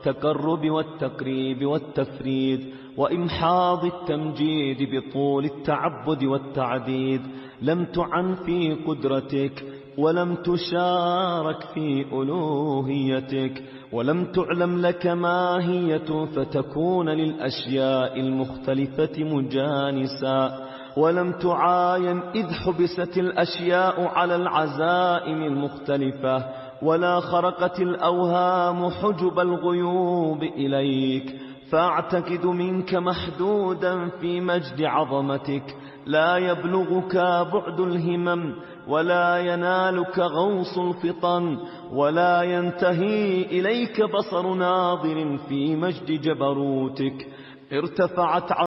والتقرب والتقريب والتفريد وإمحاض التمجيد بطول التعبد والتعديد. لم تعن في قدرتك ولم تشارك في ألوهيتك ولم تعلم لك ماهية فتكون للأشياء المختلفة مجانسا، ولم تعاين إذ حبست الأشياء على العزائم المختلفة، ولا خرقت الأوهام حجب الغيوب إليك، فأعتقد منك محدودا في مجد عظمتك لا يبلغك بعد الهمم، ولا ينالك غوص الفطن، ولا ينتهي إليك بصر ناظر في مجد جبروتك. ارتفعت